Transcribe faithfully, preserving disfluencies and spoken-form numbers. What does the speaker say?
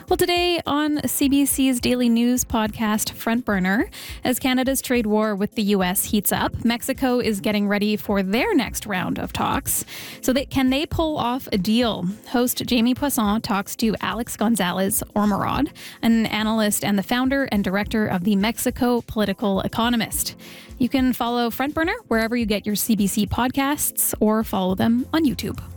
Well, today on C B C's daily news podcast, Front Burner, as Canada's trade war with the U S heats up, Mexico is getting ready for their next round of talks. So they, can they pull off a deal? Host Jamie Poisson talks to Alex Gonzalez Ormerod, an analyst and the founder and director of the Mexico Political Economist. You can follow Front Burner wherever you get your C B C podcasts or follow them on YouTube.